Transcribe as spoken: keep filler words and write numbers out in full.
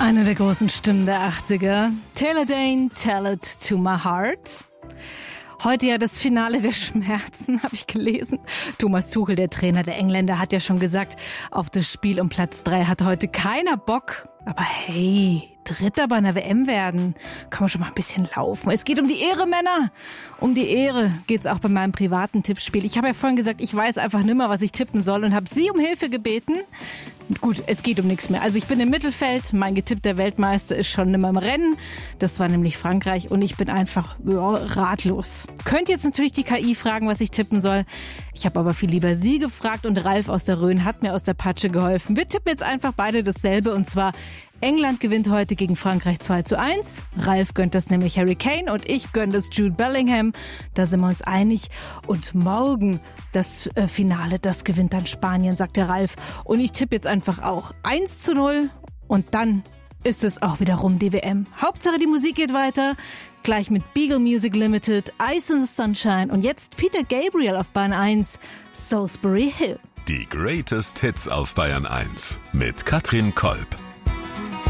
Eine der großen Stimmen der achtziger. Taylor Dayne, Tell It to My Heart. Heute ja das Finale der Schmerzen, habe ich gelesen. Thomas Tuchel, der Trainer der Engländer, hat ja schon gesagt, auf das Spiel um Platz drei hat heute keiner Bock. Aber hey, Dritter bei einer W M werden, kann man schon mal ein bisschen laufen. Es geht um die Ehre, Männer. Um die Ehre geht's auch bei meinem privaten Tippspiel. Ich habe ja vorhin gesagt, ich weiß einfach nimmer, was ich tippen soll und habe Sie um Hilfe gebeten. Gut, es geht um nichts mehr. Also ich bin im Mittelfeld, mein getippter Weltmeister ist schon nimmer im Rennen. Das war nämlich Frankreich und ich bin einfach ja, ratlos. Könnt jetzt natürlich die K I fragen, was ich tippen soll. Ich habe aber viel lieber Sie gefragt und Ralf aus der Rhön hat mir aus der Patsche geholfen. Wir tippen jetzt einfach beide dasselbe und zwar England gewinnt heute gegen Frankreich zwei zu eins. Ralf gönnt das nämlich Harry Kane und ich gönne das Jude Bellingham. Da sind wir uns einig. Und morgen das äh, Finale, das gewinnt dann Spanien, sagt der Ralf. Und ich tippe jetzt einfach auch eins zu null und dann ist es auch wieder rum, die W M. Hauptsache die Musik geht weiter. Gleich mit Beagle Music Limited, Ice in the Sunshine und jetzt Peter Gabriel auf Bayern eins, Salisbury Hill. Die Greatest Hits auf Bayern eins mit Katrin Kolb.